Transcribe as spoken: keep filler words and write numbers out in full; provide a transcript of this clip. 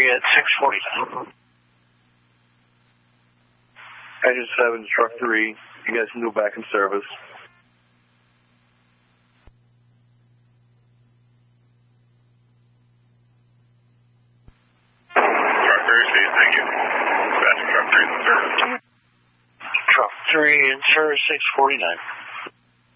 three at six forty-nine. Engine seven, truck three. You guys can go back in service. Truck three, see, thank you. Back to truck three in service. Truck three in service, six forty-nine.